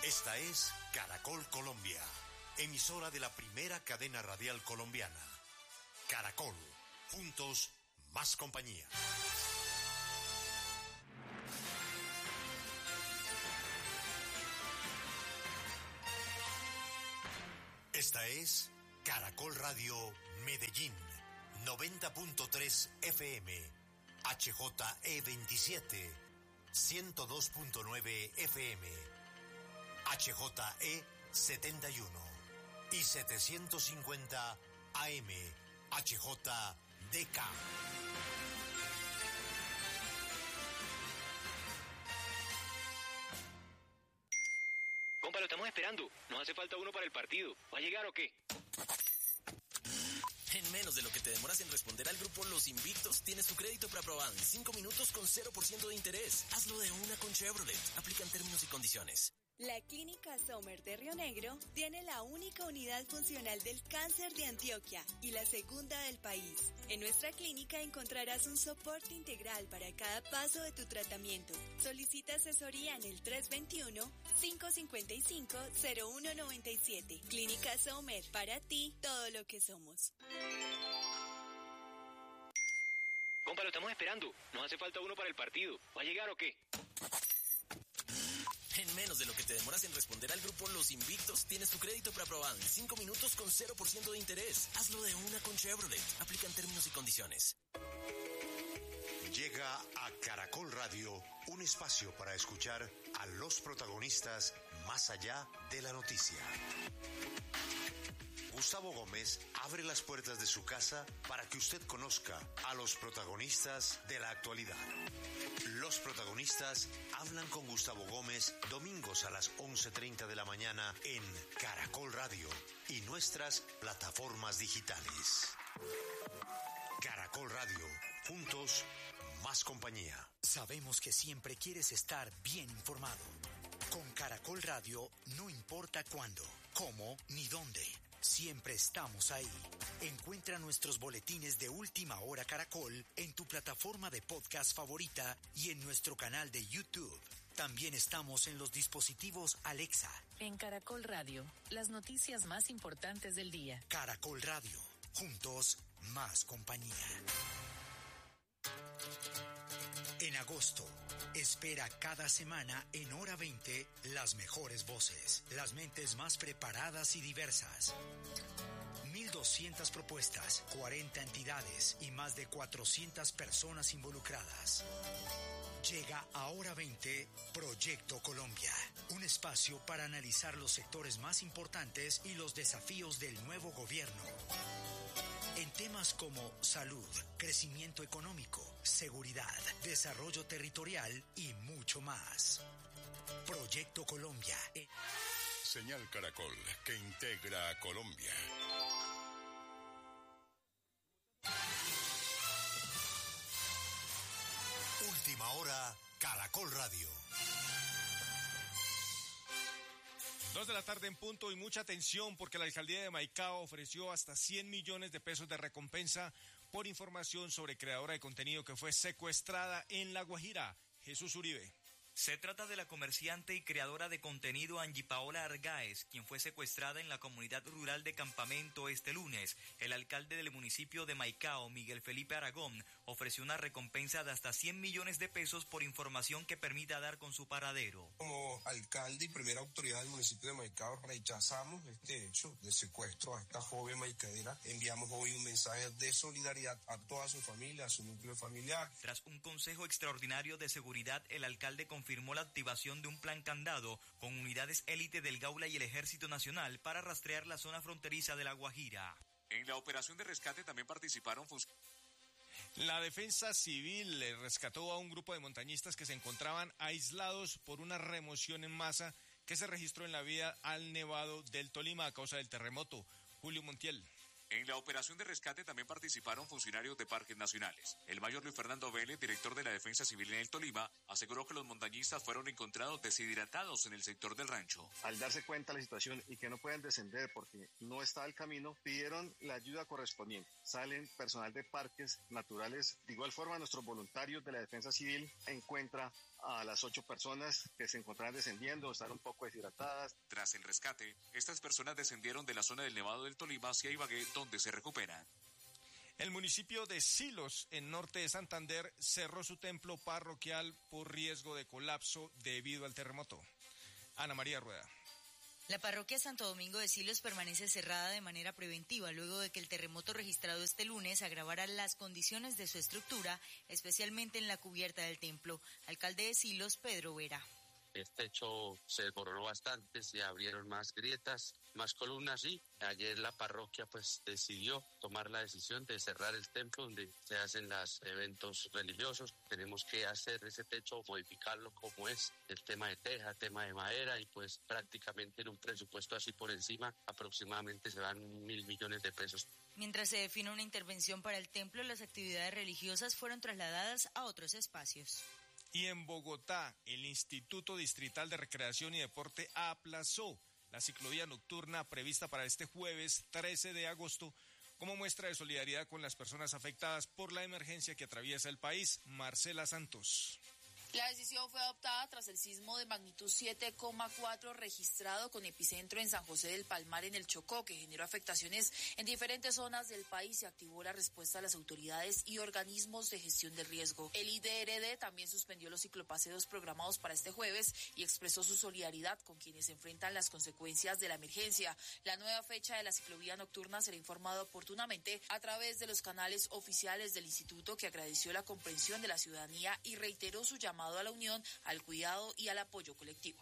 Esta es Caracol Colombia, emisora de la primera cadena radial colombiana. Caracol, juntos, más compañía. Esta es Caracol Radio Medellín, 90.3 FM, HJE27, 102.9 FM, HJE71 y 750 AM, HJDK. Compa, lo estamos esperando. Nos hace falta uno para el partido. ¿Va a llegar o qué? En menos de lo que te demoras en responder al grupo Los Invictos, tienes tu crédito preaprobado en 5 minutos con 0% de interés. Hazlo de una con Chevrolet. Aplican términos y condiciones. La Clínica Sommer de Río Negro tiene la única unidad funcional del cáncer de Antioquia y la segunda del país. En nuestra clínica encontrarás un soporte integral para cada paso de tu tratamiento. Solicita asesoría en el 321-555-0197. Clínica Sommer, para ti, todo lo que somos. Compa, lo estamos esperando. Nos hace falta uno para el partido. ¿Va a llegar o qué? En menos de lo que te demoras en responder al grupo Los Invictos, tienes tu crédito preaprobado en 5 minutos con 0% de interés. Hazlo de una con Chevrolet. Aplican términos y condiciones. Llega a Caracol Radio un espacio para escuchar a los protagonistas más allá de la noticia. Gustavo Gómez abre las puertas de su casa para que usted conozca a los protagonistas de la actualidad. Los protagonistas hablan con Gustavo Gómez domingos a las 11:30 de la mañana en Caracol Radio y nuestras plataformas digitales. Caracol Radio, juntos, más compañía. Sabemos que siempre quieres estar bien informado. Con Caracol Radio no importa cuándo, cómo ni dónde. Siempre estamos ahí. Encuentra nuestros boletines de Última Hora Caracol en tu plataforma de podcast favorita y en nuestro canal de YouTube. También estamos en los dispositivos Alexa. En Caracol Radio, las noticias más importantes del día. Caracol Radio, juntos, más compañía. En agosto, espera cada semana en Hora 20 las mejores voces, las mentes más preparadas y diversas. 1,200 propuestas, 40 entidades y más de 400 personas involucradas. Llega a Hora 20 Proyecto Colombia, un espacio para analizar los sectores más importantes y los desafíos del nuevo gobierno. En temas como salud, crecimiento económico, seguridad, desarrollo territorial y mucho más. Proyecto Colombia. Señal Caracol, que integra a Colombia. Última Hora, Caracol Radio. 2 de la tarde en punto y mucha atención porque la alcaldía de Maicao ofreció hasta 100 millones de pesos de recompensa por información sobre creadora de contenido que fue secuestrada en La Guajira. Jesús Uribe. Se trata de la comerciante y creadora de contenido Angie Paola Argáez, quien fue secuestrada en la comunidad rural de Campamento este lunes. El alcalde del municipio de Maicao, Miguel Felipe Aragón, ofreció una recompensa de hasta 100 millones de pesos por información que permita dar con su paradero. Como alcalde y primera autoridad del municipio de Maicao, rechazamos este hecho de secuestro a esta joven maicadera. Enviamos hoy un mensaje de solidaridad a toda su familia, a su núcleo familiar. Tras un consejo extraordinario de seguridad, el alcalde confirmó la activación de un plan candado con unidades élite del Gaula y el Ejército Nacional para rastrear la zona fronteriza de La Guajira. En la operación de rescate también participaron La Defensa Civil rescató a un grupo de montañistas que se encontraban aislados por una remoción en masa que se registró en la vía al Nevado del Tolima a causa del terremoto. Julio Montiel. En la operación de rescate también participaron funcionarios de parques nacionales. El mayor Luis Fernando Vélez, director de la Defensa Civil en el Tolima, aseguró que los montañistas fueron encontrados deshidratados en el sector del rancho. Al darse cuenta de la situación y que no pueden descender porque no está el camino, pidieron la ayuda correspondiente. Salen personal de parques naturales. De igual forma, nuestros voluntarios de la Defensa Civil encuentra a las 8 personas que se encontraban descendiendo, están un poco deshidratadas. Tras el rescate, estas personas descendieron de la zona del Nevado del Tolima hacia Ibagué, donde se recuperan. El municipio de Silos, en norte de Santander, cerró su templo parroquial por riesgo de colapso debido al terremoto. Ana María Rueda. La parroquia Santo Domingo de Silos permanece cerrada de manera preventiva luego de que el terremoto registrado este lunes agravara las condiciones de su estructura, especialmente en la cubierta del templo. Alcalde de Silos, Pedro Vera. El techo se desmoronó bastante, se abrieron más grietas, más columnas y ayer la parroquia pues decidió tomar la decisión de cerrar el templo donde se hacen los eventos religiosos. Tenemos que hacer ese techo, modificarlo como es, el tema de teja, tema de madera y pues prácticamente en un presupuesto así por encima aproximadamente se van 1.000 millones de pesos. Mientras se define una intervención para el templo, las actividades religiosas fueron trasladadas a otros espacios. Y en Bogotá, el Instituto Distrital de Recreación y Deporte aplazó la ciclovía nocturna prevista para este jueves 13 de agosto como muestra de solidaridad con las personas afectadas por la emergencia que atraviesa el país. Marcela Santos. La decisión fue adoptada tras el sismo de magnitud 7,4 registrado con epicentro en San José del Palmar en el Chocó, que generó afectaciones en diferentes zonas del país y activó la respuesta de las autoridades y organismos de gestión del riesgo. El IDRD también suspendió los ciclopaseos programados para este jueves y expresó su solidaridad con quienes enfrentan las consecuencias de la emergencia. La nueva fecha de la ciclovía nocturna será informada oportunamente a través de los canales oficiales del instituto, que agradeció la comprensión de la ciudadanía y reiteró su llamado a la unión, al cuidado y al apoyo colectivo.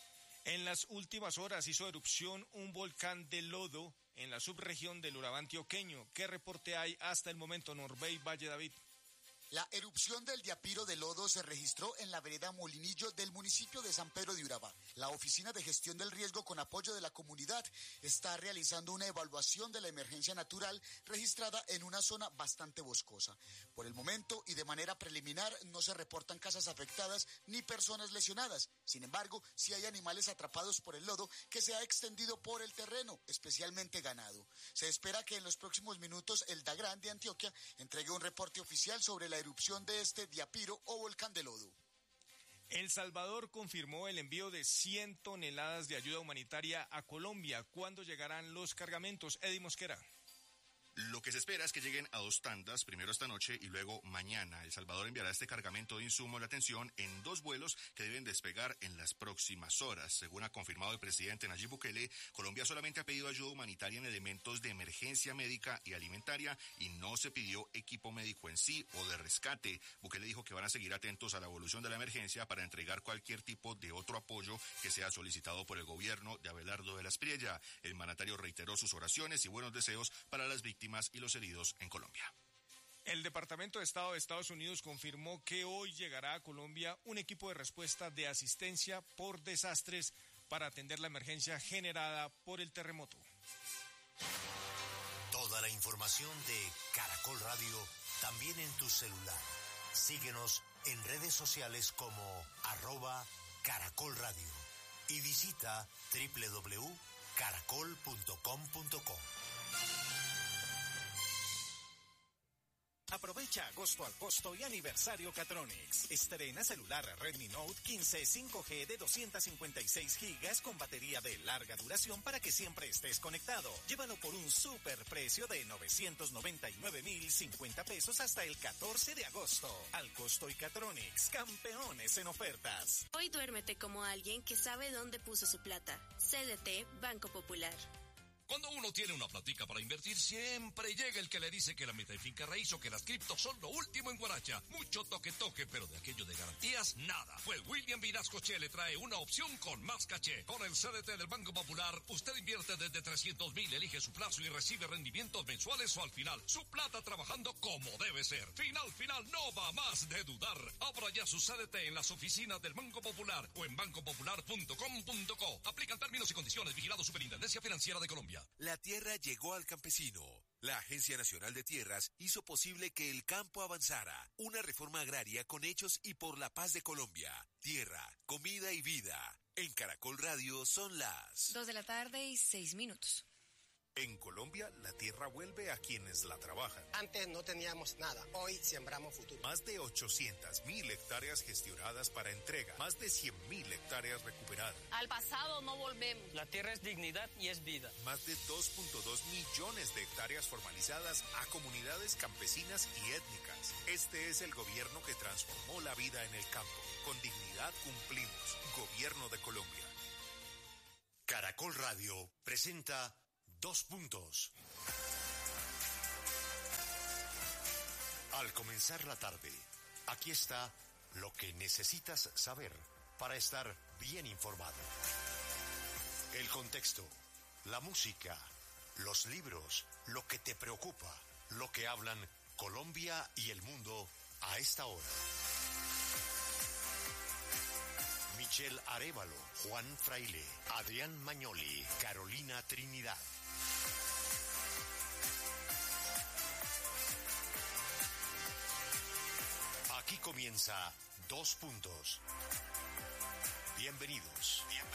En las últimas horas hizo erupción un volcán de lodo en la subregión del Urabá antioqueño. ¿Qué reporte hay hasta el momento, Norbey Valle David? La erupción del diapiro de lodo se registró en la vereda Molinillo del municipio de San Pedro de Urabá. La Oficina de Gestión del Riesgo, con apoyo de la comunidad, está realizando una evaluación de la emergencia natural registrada en una zona bastante boscosa. Por el momento y de manera preliminar no se reportan casas afectadas ni personas lesionadas. Sin embargo, sí hay animales atrapados por el lodo que se ha extendido por el terreno, especialmente ganado. Se espera que en los próximos minutos el DAGRAN de Antioquia entregue un reporte oficial sobre la erupción de este diapiro o volcán de lodo. El Salvador confirmó el envío de 100 toneladas de ayuda humanitaria a Colombia. ¿Cuándo llegarán los cargamentos? Eddie Mosquera. Lo que se espera es que lleguen a 2 tandas, primero esta noche y luego mañana. El Salvador enviará este cargamento de insumos de atención en 2 vuelos que deben despegar en las próximas horas. Según ha confirmado el presidente Nayib Bukele, Colombia solamente ha pedido ayuda humanitaria en elementos de emergencia médica y alimentaria y no se pidió equipo médico en sí o de rescate. Bukele dijo que van a seguir atentos a la evolución de la emergencia para entregar cualquier tipo de otro apoyo que sea solicitado por el gobierno de Abelardo de la Espriella. El mandatario reiteró sus oraciones y buenos deseos para las víctimas y los heridos en Colombia. El Departamento de Estado de Estados Unidos confirmó que hoy llegará a Colombia un equipo de respuesta de asistencia por desastres para atender la emergencia generada por el terremoto. Toda la información de Caracol Radio también en tu celular. Síguenos en redes sociales como @Caracol Radio y visita www.caracol.com.co. Aprovecha agosto al costo y aniversario Catronics. Estrena celular Redmi Note 15 5G de 256 GB con batería de larga duración para que siempre estés conectado. Llévalo por un super precio de 999.050 pesos hasta el 14 de agosto. Al costo y Catronics, campeones en ofertas. Hoy duérmete como alguien que sabe dónde puso su plata. CDT Banco Popular. Cuando uno tiene una platica para invertir, siempre llega el que le dice que la meta de finca raíz o que las criptos son lo último en Guaracha. Mucho toque, pero de aquello de garantías, nada. Pues William Vinasco Che le trae una opción con más caché. Con el CDT del Banco Popular, usted invierte desde 300.000, elige su plazo y recibe rendimientos mensuales o al final. Su plata trabajando como debe ser. Final, no va más de dudar. Abra ya su CDT en las oficinas del Banco Popular o en bancopopular.com.co. Aplican términos y condiciones. Vigilado Superintendencia Financiera de Colombia. La tierra llegó al campesino. La Agencia Nacional de Tierras hizo posible que el campo avanzara. Una reforma agraria con hechos y por la paz de Colombia. Tierra, comida y vida. En Caracol Radio son las 2:06 p.m. En Colombia, la tierra vuelve a quienes la trabajan. Antes no teníamos nada, hoy sembramos futuro. Más de 800.000 hectáreas gestionadas para entrega, más de 100.000 hectáreas recuperadas. Al pasado no volvemos. La tierra es dignidad y es vida. Más de 2.2 millones de hectáreas formalizadas a comunidades campesinas y étnicas. Este es el gobierno que transformó la vida en el campo. Con dignidad cumplimos. Gobierno de Colombia. Caracol Radio presenta 2 puntos. Al comenzar la tarde, aquí está lo que necesitas saber para estar bien informado. El contexto, la música, los libros, lo que te preocupa, lo que hablan Colombia y el mundo a esta hora. Michelle Arévalo, Juan Fraile, Adrián Mañoli, Carolina Trinidad. Aquí comienza 2 puntos. Bienvenidos.